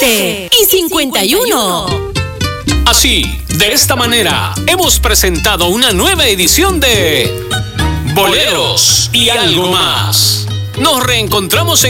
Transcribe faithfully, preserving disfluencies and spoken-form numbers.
siete y cincuenta y uno. Así, de esta manera, hemos presentado una nueva edición de Boleros y algo más. Nos reencontramos en